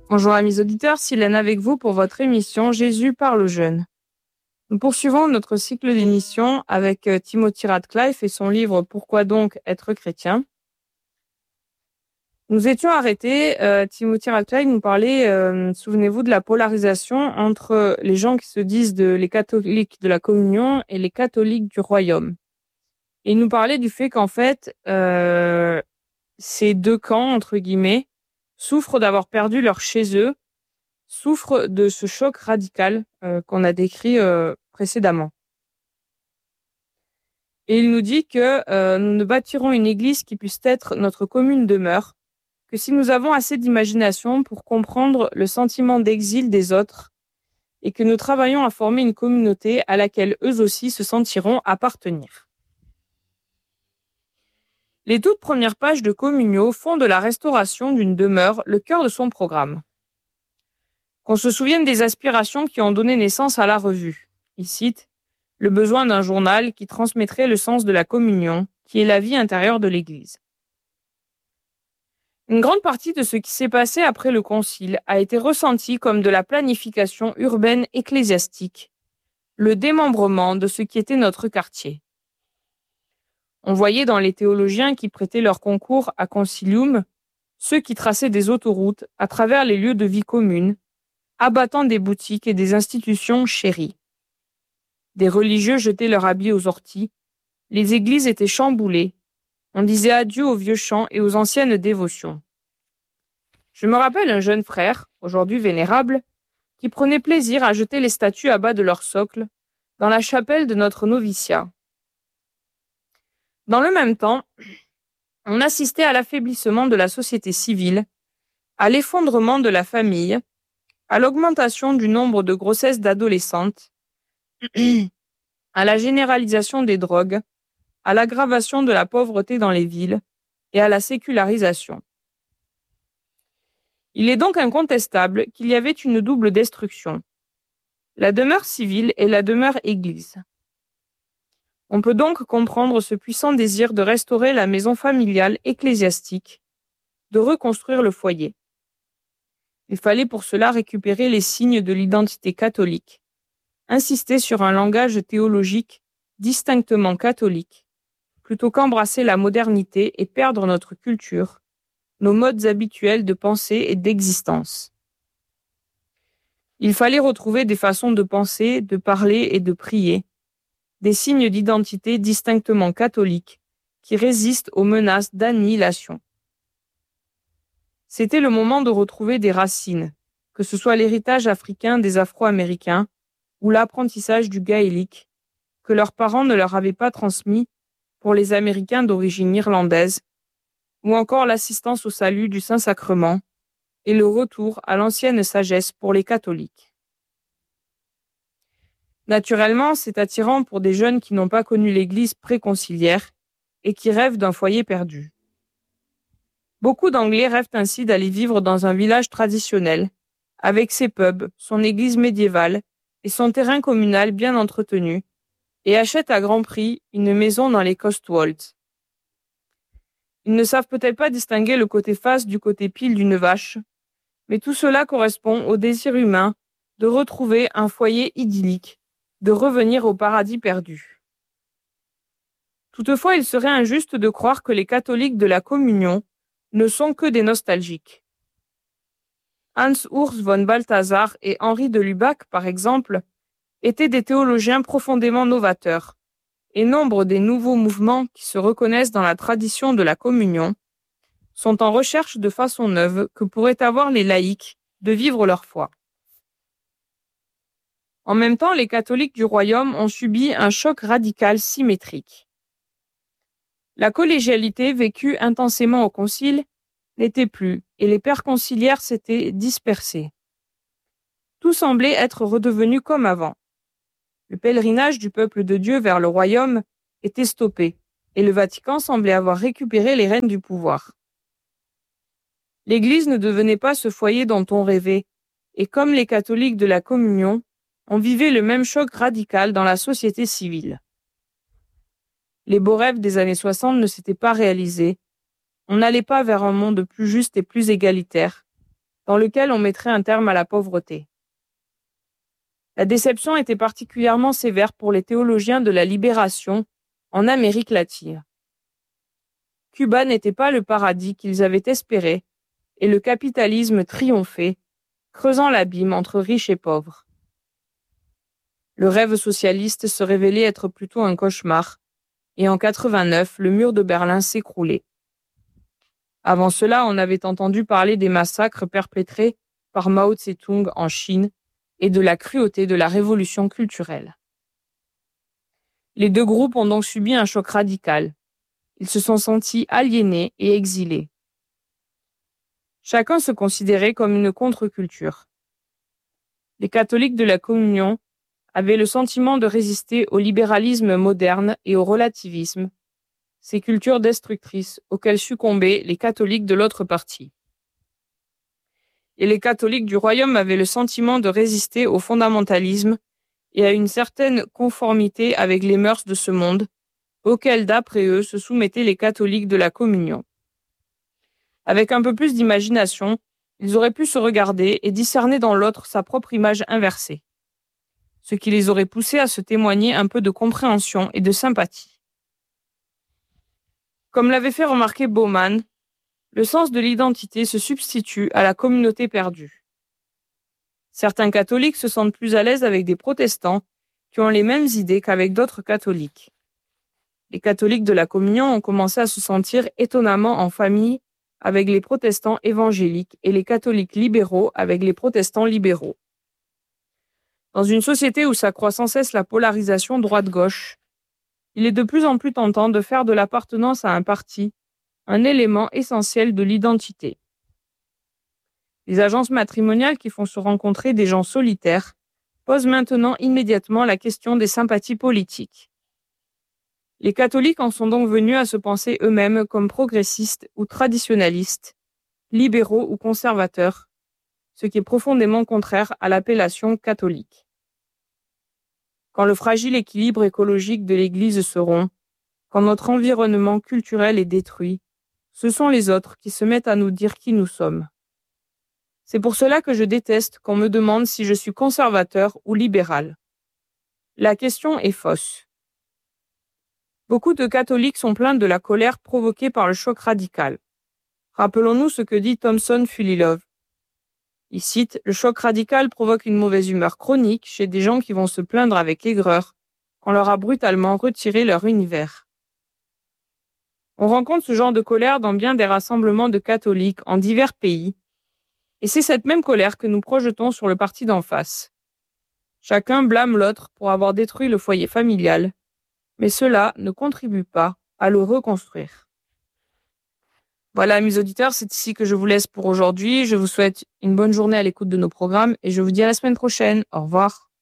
Bonjour amis auditeurs, Silène avec vous pour votre émission Jésus parle aux jeunes. Nous poursuivons notre cycle d'émissions avec Timothy Radcliffe et son livre Pourquoi donc être chrétien. Nous étions arrêtés, Timothy Radcliffe nous parlait, souvenez-vous, de la polarisation entre les gens qui se disent les catholiques de la communion et les catholiques du royaume. Et il nous parlait du fait qu'en fait, ces deux camps, entre guillemets, souffrent d'avoir perdu leur chez eux, souffrent de ce choc radical qu'on a décrit précédemment. Et il nous dit que nous ne bâtirons une église qui puisse être notre commune demeure que si nous avons assez d'imagination pour comprendre le sentiment d'exil des autres et que nous travaillons à former une communauté à laquelle eux aussi se sentiront appartenir. Les toutes premières pages de Communio font de la restauration d'une demeure le cœur de son programme. Qu'on se souvienne des aspirations qui ont donné naissance à la revue. Il cite « le besoin d'un journal qui transmettrait le sens de la communion, qui est la vie intérieure de l'Église ». Une grande partie de ce qui s'est passé après le Concile a été ressentie comme de la planification urbaine ecclésiastique, le démembrement de ce qui était notre quartier. On voyait dans les théologiens qui prêtaient leur concours à Concilium ceux qui traçaient des autoroutes à travers les lieux de vie communes, abattant des boutiques et des institutions chéries. Des religieux jetaient leurs habits aux orties, les églises étaient chamboulées, on disait adieu aux vieux chants et aux anciennes dévotions. Je me rappelle un jeune frère, aujourd'hui vénérable, qui prenait plaisir à jeter les statues à bas de leur socle dans la chapelle de notre noviciat. Dans le même temps, on assistait à l'affaiblissement de la société civile, à l'effondrement de la famille, à l'augmentation du nombre de grossesses d'adolescentes, à la généralisation des drogues, à l'aggravation de la pauvreté dans les villes et à la sécularisation. Il est donc incontestable qu'il y avait une double destruction, la demeure civile et la demeure église. On peut donc comprendre ce puissant désir de restaurer la maison familiale ecclésiastique, de reconstruire le foyer. Il fallait pour cela récupérer les signes de l'identité catholique, insister sur un langage théologique distinctement catholique, plutôt qu'embrasser la modernité et perdre notre culture, nos modes habituels de pensée et d'existence. Il fallait retrouver des façons de penser, de parler et de prier, des signes d'identité distinctement catholiques qui résistent aux menaces d'annihilation. C'était le moment de retrouver des racines, que ce soit l'héritage africain des Afro-Américains ou l'apprentissage du gaélique, que leurs parents ne leur avaient pas transmis pour les Américains d'origine irlandaise, ou encore l'assistance au salut du Saint-Sacrement et le retour à l'ancienne sagesse pour les catholiques. Naturellement, c'est attirant pour des jeunes qui n'ont pas connu l'Église préconciliaire et qui rêvent d'un foyer perdu. Beaucoup d'Anglais rêvent ainsi d'aller vivre dans un village traditionnel, avec ses pubs, son église médiévale et son terrain communal bien entretenu, et achètent à grand prix une maison dans les Cotswolds. Ils ne savent peut-être pas distinguer le côté face du côté pile d'une vache, mais tout cela correspond au désir humain de retrouver un foyer idyllique, de revenir au paradis perdu. Toutefois, il serait injuste de croire que les catholiques de la communion ne sont que des nostalgiques. Hans Urs von Balthasar et Henri de Lubac, par exemple, étaient des théologiens profondément novateurs, et nombre des nouveaux mouvements qui se reconnaissent dans la tradition de la communion sont en recherche de façons neuves que pourraient avoir les laïcs de vivre leur foi. En même temps, les catholiques du royaume ont subi un choc radical symétrique. La collégialité vécue intensément au concile n'était plus, et les pères conciliaires s'étaient dispersés. Tout semblait être redevenu comme avant. Le pèlerinage du peuple de Dieu vers le royaume était stoppé, et le Vatican semblait avoir récupéré les rênes du pouvoir. L'Église ne devenait pas ce foyer dont on rêvait, et comme les catholiques de la communion, on vivait le même choc radical dans la société civile. Les beaux rêves des années 60 ne s'étaient pas réalisés. On n'allait pas vers un monde plus juste et plus égalitaire. dans lequel on mettrait un terme à la pauvreté. La déception était particulièrement sévère pour les théologiens de la libération en Amérique latine. Cuba n'était pas le paradis qu'ils avaient espéré et le capitalisme triomphait, creusant l'abîme entre riches et pauvres. Le rêve socialiste se révélait être plutôt un cauchemar et en 89, le mur de Berlin s'écroulait. Avant cela, on avait entendu parler des massacres perpétrés par Mao Tse-tung en Chine et de la cruauté de la révolution culturelle. Les deux groupes ont donc subi un choc radical. Ils se sont sentis aliénés et exilés. Chacun se considérait comme une contre-culture. Les catholiques de la communion avaient le sentiment de résister au libéralisme moderne et au relativisme, ces cultures destructrices auxquelles succombaient les catholiques de l'autre partie. Et les catholiques du royaume avaient le sentiment de résister au fondamentalisme et à une certaine conformité avec les mœurs de ce monde, auxquelles d'après eux se soumettaient les catholiques de la communion. Avec un peu plus d'imagination, ils auraient pu se regarder et discerner dans l'autre sa propre image inversée, ce qui les aurait poussés à se témoigner un peu de compréhension et de sympathie. Comme l'avait fait remarquer Bauman, le sens de l'identité se substitue à la communauté perdue. Certains catholiques se sentent plus à l'aise avec des protestants qui ont les mêmes idées qu'avec d'autres catholiques. Les catholiques de la communion ont commencé à se sentir étonnamment en famille avec les protestants évangéliques et les catholiques libéraux avec les protestants libéraux. Dans une société où s'accroît sans cesse la polarisation droite-gauche, il est de plus en plus tentant de faire de l'appartenance à un parti un élément essentiel de l'identité. Les agences matrimoniales qui font se rencontrer des gens solitaires posent maintenant immédiatement la question des sympathies politiques. Les catholiques en sont donc venus à se penser eux-mêmes comme progressistes ou traditionalistes, libéraux ou conservateurs, ce qui est profondément contraire à l'appellation catholique. Quand le fragile équilibre écologique de l'Église se rompt, quand notre environnement culturel est détruit, ce sont les autres qui se mettent à nous dire qui nous sommes. C'est pour cela que je déteste qu'on me demande si je suis conservateur ou libéral. La question est fausse. Beaucoup de catholiques sont pleins de la colère provoquée par le choc radical. Rappelons-nous ce que dit Thomson Fulilove. Il cite « Le choc radical provoque une mauvaise humeur chronique chez des gens qui vont se plaindre avec aigreur qu'on leur a brutalement retiré leur univers. » On rencontre ce genre de colère dans bien des rassemblements de catholiques en divers pays, et c'est cette même colère que nous projetons sur le parti d'en face. Chacun blâme l'autre pour avoir détruit le foyer familial, mais cela ne contribue pas à le reconstruire. Voilà, mes auditeurs, c'est ici que je vous laisse pour aujourd'hui. Je vous souhaite une bonne journée à l'écoute de nos programmes et je vous dis à la semaine prochaine. Au revoir.